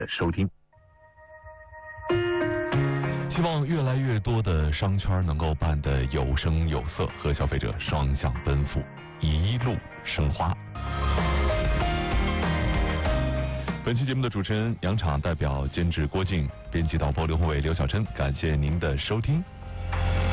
收听。 希望越来越多的商圈能够办得有声有色，和消费者双向奔赴，一路生花。本期节目的主持人杨昶，代表监制郭靖，编辑导播刘宏伟、刘小珍，感谢您的收听。